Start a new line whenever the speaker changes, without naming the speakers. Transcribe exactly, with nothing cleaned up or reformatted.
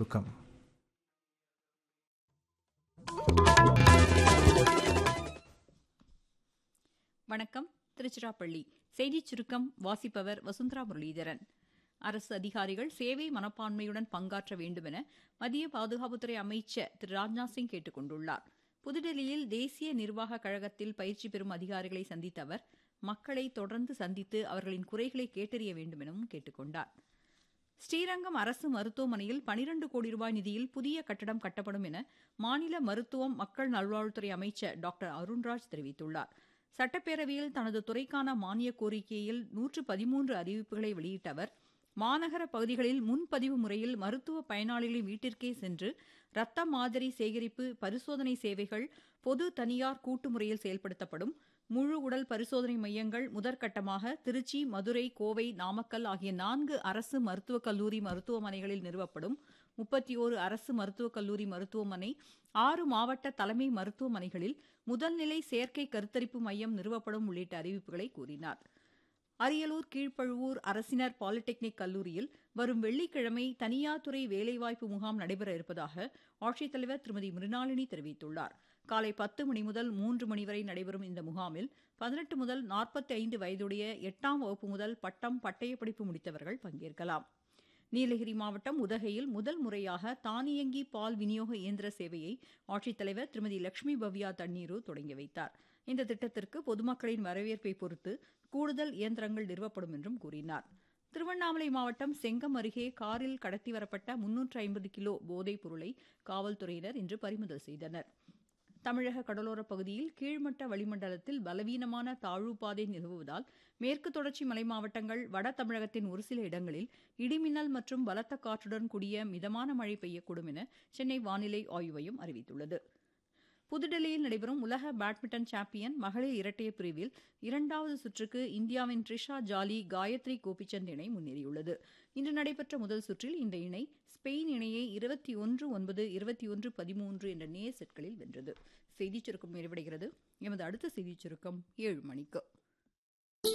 சுருக்கம்.
வணக்கம். திருச்சிராப்பள்ளி செய்திச் சுருக்கம் வாசிப்பவர் வசுந்தரா முரளிதரன். அரசு அதிகாரிகள் சேவை மனப்பான்மையுடன் பங்காற்ற வேண்டும் என மத்திய பாதுகாப்புத்துறை அமைச்சர் திரு ராஜ்நாத் சிங் கேட்டுக் கொண்டுள்ளார். புதுடெல்லியில் தேசிய நிர்வாக கழகத்தில் பயிற்சி பெறும் அதிகாரிகளை சந்தித்த அவர் மக்களை தொடர்ந்து சந்தித்து அவர்களின் குறைகளை கேட்டறிய வேண்டும் எனவும் கேட்டுக் கொண்டார். ஸ்ரீரங்கம் அரசு மருத்துவமனையில் பனிரண்டு கோடி ரூபாய் நிதியில் புதிய கட்டடம் கட்டப்படும் என மாநில மருத்துவம் மக்கள் நல்வாழ்வுத்துறை அமைச்சர் டாக்டர் அருண்ராஜ் தெரிவித்துள்ளார். சட்டப்பேரவையில் தனது துறைக்கான மானிய கோரிக்கையில் நூற்று பதிமூன்று அறிவிப்புகளை வெளியிட்ட அவர் மாநகர பகுதிகளில் முன்பதிவு முறையில் மருத்துவ பயனாளிகளின் வீட்டிற்கே சென்று இரத்த மாதிரி சேகரிப்பு பரிசோதனை சேவைகள் பொது தனியார் கூட்டு முறையில் செயல்படுத்தப்படும். முழு உடல் பரிசோதனை மையங்கள் முதற்கட்டமாக திருச்சி, மதுரை, கோவை, நாமக்கல் ஆகிய நான்கு அரசு மருத்துவக் கல்லூரி மருத்துவமனைகளில் நிறுவப்படும். முப்பத்தி ஓரு அரசு மருத்துவக் கல்லூரி மருத்துவமனை, ஆறு மாவட்ட தலைமை மருத்துவமனைகளில் முதல்நிலை செயற்கை கருத்தரிப்பு மையம் நிறுவப்படும் உள்ளிட்ட அறிவிப்புகளை கூறினார். அரியலூர் கீழ்ப்பழுவூர் அரசினர் பாலிடெக்னிக் கல்லூரியில் வரும் வெள்ளிக்கிழமை தனியார் துறை வேலைவாய்ப்பு முகாம் நடைபெற இருப்பதாக ஆட்சித்தலைவர் திருமதி மிருணாளினி தெரிவித்துள்ளார். காலை பத்து மணி முதல் மூன்று மணி வரை நடைபெறும் இந்த முகாமில் பதினெட்டு முதல் நாற்பத்தி ஐந்து வயதுடைய எட்டாம் வகுப்பு முதல் பட்டம், பட்டயப்படிப்பு முடித்தவர்கள் பங்கேற்கலாம். நீலகிரி மாவட்டம் உதகையில் முதல் முறையாக தானியங்கி பால் விநியோக இயந்திர சேவையை ஆட்சித்தலைவர் திருமதி லட்சுமி பவ்யா தண்ணீரு தொடங்கி வைத்தார். இந்த திட்டத்திற்கு பொதுமக்களின் வரவேற்பை பொறுத்து கூடுதல் இயந்திரங்கள் நிறுவப்படும் என்றும் கூறினார். திருவண்ணாமலை மாவட்டம் செங்கம் அருகே காரில் கடத்தி வரப்பட்ட முன்னூற்று ஐம்பது கிலோ போதைப் பொருளை காவல்துறையினர் இன்று பறிமுதல் செய்தனர். தமிழக கடலோரப் பகுதியில் கீழ்மட்ட வளிமண்டலத்தில் பலவீனமான தாழ்வுப்பாதை நிலவுவதால் மேற்கு தொடர்ச்சி மலை மாவட்டங்கள், வட தமிழகத்தின் ஒரு சில இடங்களில் இடிமின்னல் மற்றும் பலத்த காற்றுடன் கூடிய மிதமான மழை பெய்யக்கூடும் என சென்னை வானிலை ஆய்வு மையம் அறிவித்துள்ளது. புதுடெல்லியில் நடைபெறும் உலக பேட்மிண்டன் சாம்பியன் மகளிர் இரட்டையர் பிரிவில் இரண்டாவது சுற்றுக்கு இந்தியாவின் ட்ரிஷா ஜாலி, காயத்ரி கோபிச்சந்த் இணை முன்னேறியுள்ளது. இன்று நடைபெற்ற முதல் சுற்றில் இந்த இணை ஸ்பெயின் இணையை இருபத்தி ஒன்று ஒன்பது, இருபத்தி ஒன்று பதிமூன்று என்ற நேர் செட்களில் வென்றது. செய்திச் சுருக்கம் நிறைவடைகிறது. எமது அடுத்த செய்திச் சுருக்கம் ஏழு மணிக்கு.